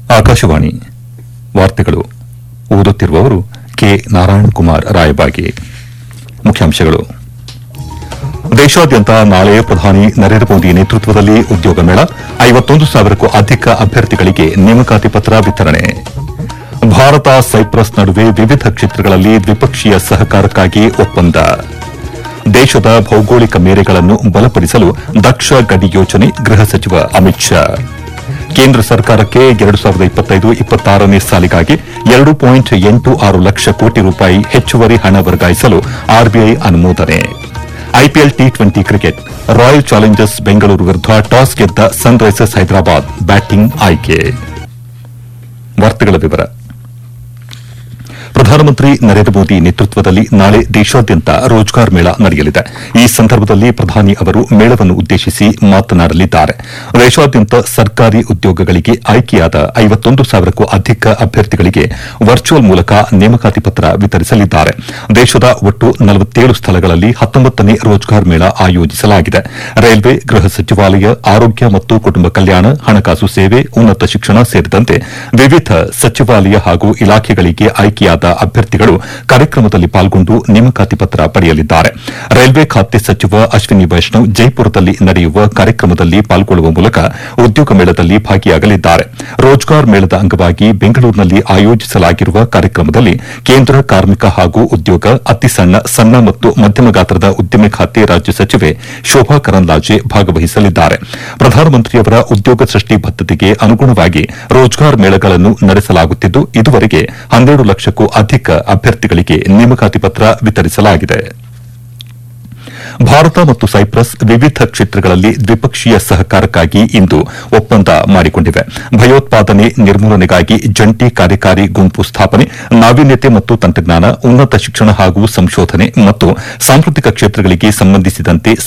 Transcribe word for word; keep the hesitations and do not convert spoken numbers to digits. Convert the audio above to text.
ಆಕಾಶವಾಣಿ ವಾರ್ತೆಗಳು ಓದುತ್ತಿರುವವರು ಕೆ ನಾರಾಯಣಕುಮಾರ್ ರಾಯಬಾಗಿ. ಮುಖ್ಯಾಂಶಗಳು. ದೇಶಾದ್ಯಂತ ನಾಳೆ ಪ್ರಧಾನಿ ನರೇಂದ್ರ ಮೋದಿ ನೇತೃತ್ವದಲ್ಲಿ ಉದ್ಯೋಗ ಮೇಳ, ಐವತ್ತೊಂದು ಸಾವಿರಕ್ಕೂ ಅಧಿಕ ಅಭ್ಯರ್ಥಿಗಳಿಗೆ ನೇಮಕಾತಿ ಪತ್ರ ವಿತರಣೆ. ಭಾರತ ಸೈಪ್ರಸ್ ನಡುವೆ ವಿವಿಧ ಕ್ಷೇತ್ರಗಳಲ್ಲಿ ದ್ವಿಪಕ್ಷೀಯ ಸಹಕಾರಕ್ಕಾಗಿ ಒಪ್ಪಂದ. ದೇಶದ ಭೌಗೋಳಿಕ ಮೇರೆಗಳನ್ನು ಬಲಪಡಿಸಲು ದಕ್ಷ ಗಡಿ ಯೋಜನೆ, ಗೃಹ ಸಚಿವ ಅಮಿತ್ ಶಾ. ಕೇಂದ್ರ ಸರ್ಕಾರಕ್ಕೆ ಎರಡು ಸಾವಿರದ ಇಪ್ಪತ್ತೈದು ಇಪ್ಪತ್ತಾರನೇ ಸಾಲಿಗಾಗಿ ಎರಡು ಪಾಯಿಂಟ್ ಎಂಟು ಆರು ಲಕ್ಷ ಕೋಟಿ ರೂಪಾಯಿ ಹೆಚ್ಚುವರಿ ಹಣ ವರ್ಗಾಯಿಸಲು ಆರ್ಬಿಐ ಅನುಮೋದನೆ. IPL T twenty cricket, royal Challengers Bengaluru ವಿರುದ್ಧ ಟಾಸ್ ಗೆದ್ದ ಸನ್ರೈಸರ್ಸ್ ಹೈದರಾಬಾದ್ ಬ್ಯಾಟಿಂಗ್ ಆಯ್ಕೆ. ವಾರ್ತೆಗಳ ವಿವರ. ಪ್ರಧಾನಮಂತ್ರಿ ನರೇಂದ್ರ ಮೋದಿ ನೇತೃತ್ವದಲ್ಲಿ ನಾಳೆ ದೇಶಾದ್ಯಂತ ರೋಜ್ಗಾರ್ ಮೇಳ ನಡೆಯಲಿದೆ. ಈ ಸಂದರ್ಭದಲ್ಲಿ ಪ್ರಧಾನಿ ಅವರು ಮೇಳವನ್ನು ಉದ್ದೇಶಿಸಿ ಮಾತನಾಡಲಿದ್ದಾರೆ. ದೇಶಾದ್ಯಂತ ಸರ್ಕಾರಿ ಉದ್ಯೋಗಗಳಿಗೆ ಆಯ್ಕೆಯಾದ ಐವತ್ತೊಂದು ಸಾವಿರಕ್ಕೂ ಅಧಿಕ ಅಭ್ಯರ್ಥಿಗಳಿಗೆ ವರ್ಚುವಲ್ ಮೂಲಕ ನೇಮಕಾತಿ ಪತ್ರ ವಿತರಿಸಲಿದ್ದಾರೆ. ದೇಶದ ಒಟ್ಟು ನಲವತ್ತೇಳು ಸ್ಥಳಗಳಲ್ಲಿ ಹತ್ತೊಂಬತ್ತನೇ ರೋಜ್ಗಾರ್ ಮೇಳ ಆಯೋಜಿಸಲಾಗಿದೆ. ರೈಲ್ವೆ, ಗೃಹ ಸಚಿವಾಲಯ, ಆರೋಗ್ಯ ಮತ್ತು ಕುಟುಂಬ ಕಲ್ಯಾಣ, ಹಣಕಾಸು ಸೇವೆ, ಉನ್ನತ ಶಿಕ್ಷಣ ಸೇರಿದಂತೆ ವಿವಿಧ ಸಚಿವಾಲಯ ಹಾಗೂ ಇಲಾಖೆಗಳಿಗೆ ಆಯ್ಕೆಯಾದ ಅಭ್ಯರ್ಥಿಗಳು ಕಾರ್ಯಕ್ರಮದಲ್ಲಿ ಪಾಲ್ಗೊಂಡು ನೇಮಕಾತಿ ಪತ್ರ ಪಡೆಯಲಿದ್ದಾರೆ. ರೈಲ್ವೆ ಖಾತೆ ಸಚಿವ ಅಶ್ವಿನಿ ವೈಷ್ಣವ್ ಜೈಪುರದಲ್ಲಿ ನಡೆಯುವ ಕಾರ್ಯಕ್ರಮದಲ್ಲಿ ಪಾಲ್ಗೊಳ್ಳುವ ಮೂಲಕ ಉದ್ಯೋಗ ಮೇಳದಲ್ಲಿ ಭಾಗಿಯಾಗಲಿದ್ದಾರೆ. ರೋಜ್ಗಾರ್ ಮೇಳದ ಅಂಗವಾಗಿ ಬೆಂಗಳೂರಿನಲ್ಲಿ ಆಯೋಜಿಸಲಾಗಿರುವ ಕಾರ್ಯಕ್ರಮದಲ್ಲಿ ಕೇಂದ್ರ ಕಾರ್ಮಿಕ ಹಾಗೂ ಉದ್ಯೋಗ, ಅತಿ ಸಣ್ಣ, ಸಣ್ಣ ಮತ್ತು ಮಧ್ಯಮ ಗಾತ್ರದ ಉದ್ದಿಮೆ ಖಾತೆ ರಾಜ್ಯ ಸಚಿವೆ ಶೋಭಾ ಕರಂದ್ಲಾಜೆ ಭಾಗವಹಿಸಲಿದ್ದಾರೆ. ಪ್ರಧಾನಮಂತ್ರಿಯವರ ಉದ್ಯೋಗ ಸೃಷ್ಟಿ ಬದ್ದತೆಗೆ ಅನುಗುಣವಾಗಿ ರೋಜ್ಗಾರ್ ಮೇಳಗಳನ್ನು ನಡೆಸಲಾಗುತ್ತಿದ್ದು, ಇದುವರೆಗೆ ಹನ್ನೆರಡು ಲಕ್ಷಕ್ಕೂ ಅಧಿಕ ಅಭ್ಯರ್ಥಿಗಳಿಗೆ ನೇಮಕಾತಿ ಪತ್ರ ವಿತರಿಸಲಾಗಿದೆ. ಭಾರತ ಮತ್ತು ಸೈಪ್ರಸ್ ವಿವಿಧ ಕ್ಷೇತ್ರಗಳಲ್ಲಿ ದ್ವಿಪಕ್ಷೀಯ ಸಹಕಾರಕ್ಕಾಗಿ ಇಂದು ಒಪ್ಪಂದ ಮಾಡಿಕೊಂಡಿವೆ. ಭಯೋತ್ಪಾದನೆ ನಿರ್ಮೂಲನೆಗಾಗಿ ಜಂಟಿ ಕಾರ್ಯಕಾರಿ ಗುಂಪು ಸ್ಥಾಪನೆ, ನಾವೀನ್ಯತೆ ಮತ್ತು ತಂತ್ರಜ್ಞಾನ, ಉನ್ನತ ಶಿಕ್ಷಣ ಹಾಗೂ ಸಂಶೋಧನೆ ಮತ್ತು ಸಾಂಸ್ಕೃತಿಕ ಕ್ಷೇತ್ರಗಳಿಗೆ ಸಂಬಂಧಿಸಿದಂತೆ